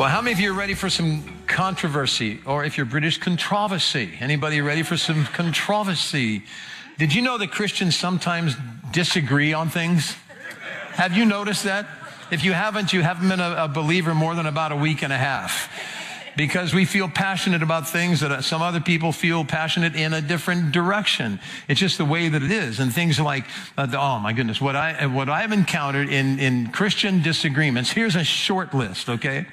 Well, how many of you are ready for some controversy? Or if you're British, controversy. Anybody ready for some controversy? Did you know that Christians sometimes disagree on things? Have you noticed that? If you haven't been a believer more than about a week and a half. Because we feel passionate about things that some other people feel passionate in a different direction. It's just the way that it is. And things like, oh my goodness, what I've encountered in Christian disagreements, here's a short list, okay?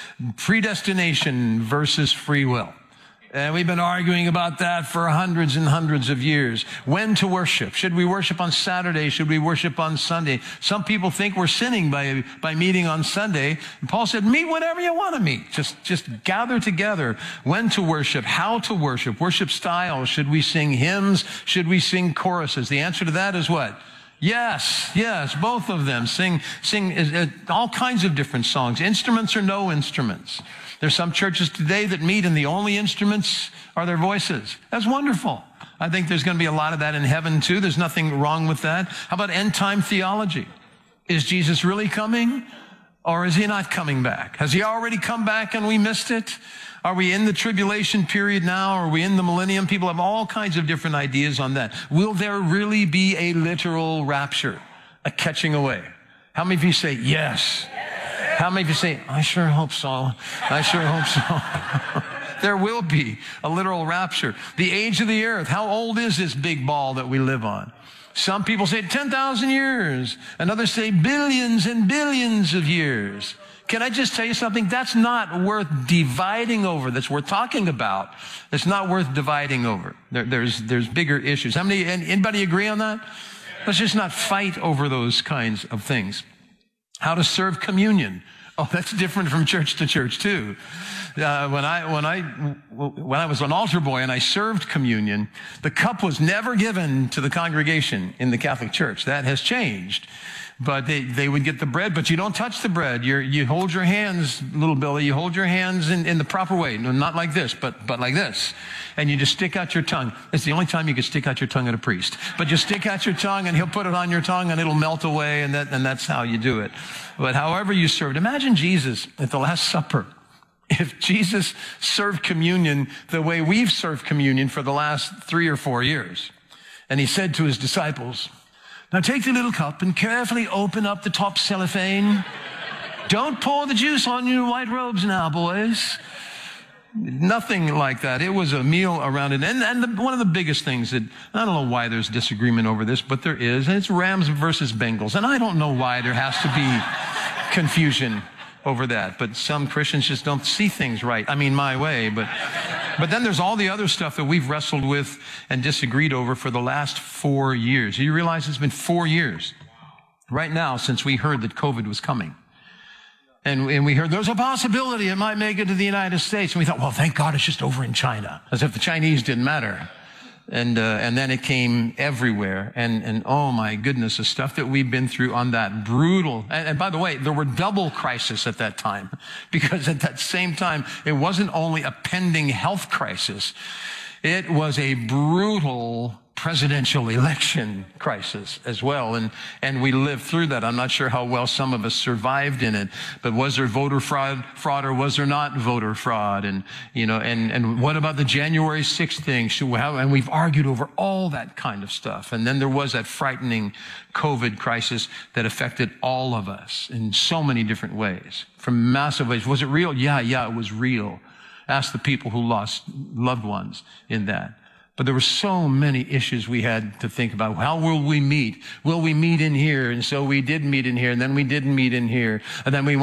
Predestination versus free will. And we've been arguing about that for hundreds and hundreds of years. When to worship? Should we worship on Saturday? Should we worship on Sunday? Some people think we're sinning by meeting on Sunday. And Paul said, meet whenever you want to meet. Just gather together. When to worship? How to worship? Worship style. Should we sing hymns? Should we sing choruses? The answer to that is what? Yes, both of them. Sing all kinds of different songs. Instruments or no instruments. There's some churches today that meet and the only instruments are their voices. That's wonderful. I think there's going to be a lot of that in heaven too. There's nothing wrong with that. How about end time theology? Is Jesus really coming or is he not coming back? Has he already come back and we missed it? Are we in the tribulation period now? Are we in the millennium? People have all kinds of different ideas on that. Will there really be a literal rapture, a catching away? How many of you say yes? How many of you say, I sure hope so. I sure hope so. There will be a literal rapture. The age of the earth. How old is this big ball that we live on? Some people say 10,000 years. And others say billions and billions of years. Can I just tell you something? That's not worth dividing over. That's worth talking about. It's not worth dividing over. There's bigger issues. Anybody agree on that? Let's just not fight over those kinds of things. How to serve communion. Oh, that's different from church to church too. When I was an altar boy and I served communion, the cup was never given to the congregation in the Catholic Church. That has changed. But they would get the bread, but you don't touch the bread. You hold your hands, little Billy, you hold your hands in the proper way. No, not like this, but like this. And you just stick out your tongue. It's the only time you can stick out your tongue at a priest. But you stick out your tongue and he'll put it on your tongue and it'll melt away and that's how you do it. But however you served, imagine Jesus at the Last Supper. If Jesus served communion the way we've served communion for the last 3 or 4 years. And he said to his disciples, now take the little cup and carefully open up the top cellophane. Don't pour the juice on your white robes now, boys. Nothing like that. It was a meal around it. And one of the biggest things that, I don't know why there's disagreement over this, but there is, and it's Rams versus Bengals. And I don't know why there has to be confusion over that. But some Christians just don't see things right. I mean, my way. But then there's all the other stuff that we've wrestled with and disagreed over for the last 4 years. You realize it's been 4 years right now since we heard that COVID was coming. And we heard there's a possibility it might make it to the United States. And we thought, well, thank God it's just over in China. As if the Chinese didn't matter. And then it came everywhere. And oh my goodness, the stuff that we've been through on that brutal. And by the way, there were double crises at that time. Because at that same time, it wasn't only a pending health crisis. It was a brutal presidential election crisis as well. And we lived through that. I'm not sure how well some of us survived in it, but was there voter fraud or was there not voter fraud? And, and what about the January 6th thing? And we've argued over all that kind of stuff. And then there was that frightening COVID crisis that affected all of us in so many different ways, from massive ways. Was it real? Yeah, it was real. Ask the people who lost loved ones in that. But there were so many issues we had to think about. How will we meet? Will we meet in here? And so we did meet in here, and then we didn't meet in here. And then we